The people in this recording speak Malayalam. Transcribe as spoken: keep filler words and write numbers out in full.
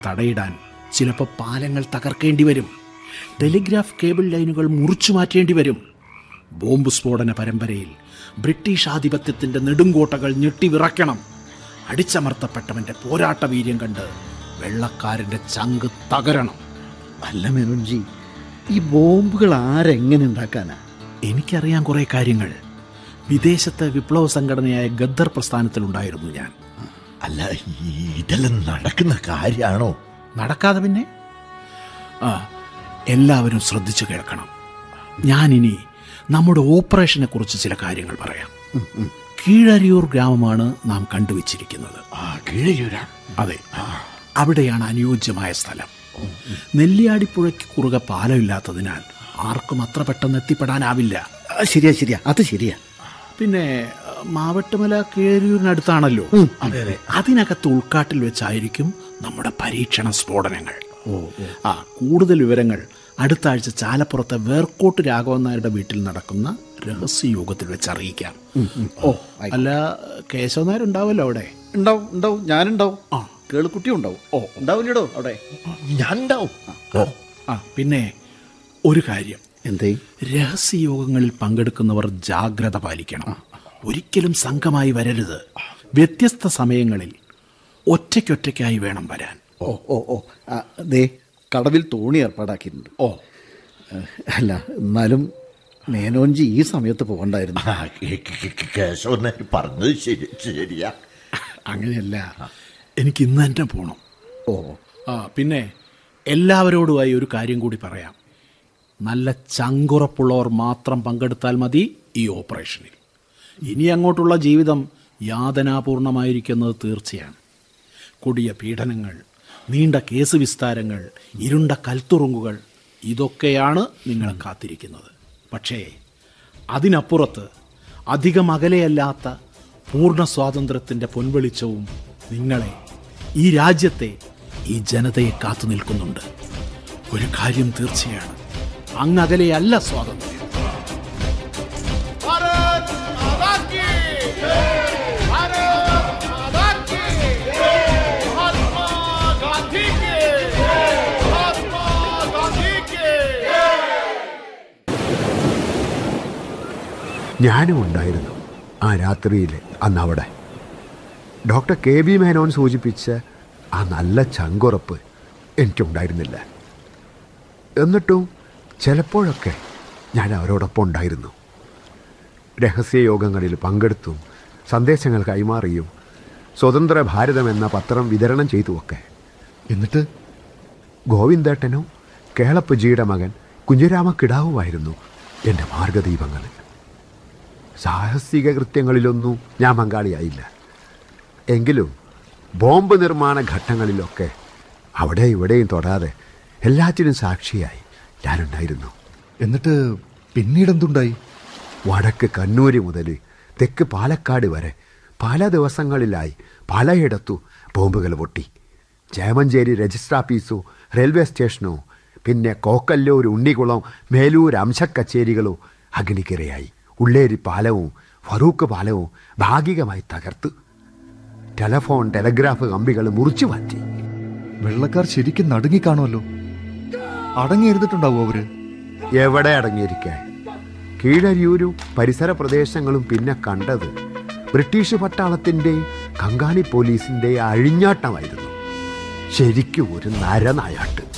തടയിടാൻ ചിലപ്പോൾ പാലങ്ങൾ തകർക്കേണ്ടി വരും, ടെലിഗ്രാഫ് കേബിൾ ലൈനുകൾ മുറിച്ചു മാറ്റേണ്ടി വരും. ബോംബ് സ്ഫോടന പരമ്പരയിൽ ബ്രിട്ടീഷ് ആധിപത്യത്തിൻ്റെ നെടുങ്കോട്ടകൾ ഞെട്ടിവിറയ്ക്കണം. അടിച്ചമർത്തപ്പെട്ടവൻ്റെ പോരാട്ട വീര്യം കണ്ട് വെള്ളക്കാരൻ്റെ ചങ്ക് തകരണം. അല്ല മേനോൻജി, ഈ ബോംബുകൾ ആരെങ്ങനെ ഉണ്ടാക്കാനാ? എനിക്കറിയാൻ കുറേ കാര്യങ്ങൾ. വിദേശത്തെ വിപ്ലവ സംഘടനയായ ഗദ്ദർ പ്രസ്ഥാനത്തിലുണ്ടായിരുന്നു ഞാൻ. അല്ല, ഇതെല്ലാം നടക്കുന്ന കാര്യമാണോ? നടക്കാതെ പിന്നെ? ആ, എല്ലാവരും ശ്രദ്ധിച്ചു കേൾക്കണം. ഞാനിനി നമ്മുടെ ഓപ്പറേഷനെ കുറിച്ച് ചില കാര്യങ്ങൾ പറയാം. കീഴരിയൂർ ഗ്രാമമാണ് നാം കണ്ടുവച്ചിരിക്കുന്നത്. കീഴരിയൂരാ? അതെ, അവിടെയാണ് അനുയോജ്യമായ സ്ഥലം. നെല്ലിയാടിപ്പുഴയ്ക്ക് കുറുകെ പാലമില്ലാത്തതിനാൽ ആർക്കും അത്ര പെട്ടെന്ന് എത്തിപ്പെടാനാവില്ല. ശരിയാ ശരിയാ അത് ശരിയാ. പിന്നെ മാവട്ടുമല കീഴരിയൂരിനടുത്താണല്ലോ. അതിനകത്ത് ഉൾക്കാട്ടിൽ വെച്ചായിരിക്കും നമ്മുടെ പരീക്ഷണ സ്ഫോടനങ്ങൾ. ആ കൂടുതൽ വിവരങ്ങൾ അടുത്ത ആഴ്ച ചാലപ്പുറത്തെ വേർക്കോട്ട് രാഘവൻ നായരുടെ വീട്ടിൽ നടക്കുന്ന രഹസ്യയോഗത്തിൽ വെച്ച് അറിയിക്കാം. ഓ അല്ല, കേശവ നായർ ഉണ്ടാവുമല്ലോ അവിടെ? ഉണ്ടാവും ഉണ്ടാവും ഞാനുണ്ടാവും. ആ, കേളുക്കുട്ടി ഉണ്ടാവും. ഓ ഉണ്ടാവില്ലടോ അവിടെ? ഞാൻ ഉണ്ടാവും. ആ, പിന്നെ ഒരു കാര്യം, എന്തേ? രഹസ്യയോഗങ്ങളിൽ പങ്കെടുക്കുന്നവർ ജാഗ്രത പാലിക്കണം. ഒരിക്കലും സംഘമായി വരരുത്. വ്യത്യസ്ത സമയങ്ങളിൽ ഒറ്റയ്ക്കൊറ്റയ്ക്കായി വേണം വരാൻ. ഓ ഓ ഓ ദേ കടവിൽ തോണി ഏർപ്പാടാക്കിയിട്ടുണ്ട്. ഓ അല്ല, എന്നാലും മേനോൻജി ഈ സമയത്ത് പോകണ്ടായിരുന്നു. കേശവൻ പറഞ്ഞത് ശരി ശരിയാ. അങ്ങനെയല്ല, എനിക്ക് ഇന്ന് തന്നെ പോകണം. ഓ ആ, പിന്നെ എല്ലാവരോടുമായി ഒരു കാര്യം കൂടി പറയാം. നല്ല ചങ്കുറപ്പുള്ളവർ മാത്രം പങ്കെടുത്താൽ മതി ഈ ഓപ്പറേഷനിൽ. ഇനി അങ്ങോട്ടുള്ള ജീവിതം യാതനാപൂർണമായിരിക്കുന്നത് തീർച്ചയാണ്. കൊടിയ പീഡനങ്ങൾ, നീണ്ട കേസ് വിസ്താരങ്ങൾ, ഇരുണ്ട കൽത്തുറുങ്കുകൾ, ഇതൊക്കെയാണ് നിങ്ങളെ കാത്തിരിക്കുന്നത്. പക്ഷേ അതിനപ്പുറത്ത് അധികം അകലെയല്ലാത്ത പൂർണ്ണ സ്വാതന്ത്ര്യത്തിൻ്റെ പൊൻവെളിച്ചവും നിങ്ങളെ, ഈ രാജ്യത്തെ, ഈ ജനതയെ കാത്തു നിൽക്കുന്നുണ്ട്. ഒരു കാര്യം തീർച്ചയാണ്, അങ്ങകലെയല്ല സ്വാതന്ത്ര്യം. ഞാനും ഉണ്ടായിരുന്നു ആ രാത്രിയിൽ അന്ന് അവിടെ. ഡോക്ടർ കെ വി മേനോൻ സൂചിപ്പിച്ച ആ നല്ല ചങ്കുറപ്പ് എനിക്കുണ്ടായിരുന്നില്ല. എന്നിട്ടും ചിലപ്പോഴൊക്കെ ഞാൻ അവരോടൊപ്പം ഉണ്ടായിരുന്നു. രഹസ്യയോഗങ്ങളിൽ പങ്കെടുത്തും സന്ദേശങ്ങൾ കൈമാറിയും സ്വതന്ത്ര ഭാരതം എന്ന പത്രം വിതരണം ചെയ്തുമൊക്കെ. എന്നിട്ട് ഗോവിന്ദേട്ടനും കേളപ്പജിയുടെ മകൻ കുഞ്ഞിരാമ കിടാവുമായിരുന്നു എൻ്റെ മാർഗദീപങ്ങൾ. സാഹസിക കൃത്യങ്ങളിലൊന്നും ഞാൻ പങ്കാളിയായില്ല. എങ്കിലും ബോംബ് നിർമ്മാണ ഘട്ടങ്ങളിലൊക്കെ അവിടെ ഇവിടെയും തൊടാതെ എല്ലാറ്റിനും സാക്ഷിയായി ഞാനുണ്ടായിരുന്നു. എന്നിട്ട് പിന്നീടെന്തുണ്ടായി? വടക്ക് കണ്ണൂര് മുതൽ തെക്ക് പാലക്കാട് വരെ പല ദിവസങ്ങളിലായി പലയിടത്തു ബോംബുകൾ പൊട്ടി. ചേമഞ്ചേരി രജിസ്റ്റർ ഓഫീസോ റെയിൽവേ സ്റ്റേഷനോ പിന്നെ കോക്കല്ലൂർ, ഉണ്ണികുളം, മേലൂർ അംശക്കച്ചേരികളോ അഗ്നിക്കിരയായി. ഉള്ളേരി പാലവും ഫറൂഖ് പാലവും ഭാഗികമായി തകർത്ത്. ടെലഫോൺ ടെലഗ്രാഫ് കമ്പികൾ മുറിച്ചു മാറ്റി. വെള്ളക്കാർ ശരിക്കും നടുങ്ങിക്കാണുമല്ലോ. അടങ്ങിയിരുന്നിട്ടുണ്ടാവും അവര്? എവിടെ അടങ്ങിയിരിക്കാൻ? കീഴരിയൂരും പരിസര പ്രദേശങ്ങളും പിന്നെ കണ്ടത് ബ്രിട്ടീഷ് പട്ടാളത്തിൻ്റെയും കങ്കാണി പോലീസിൻ്റെയും അഴിഞ്ഞാട്ടമായിരുന്നു. ശരിക്കും ഒരു നരനായാട്ട്.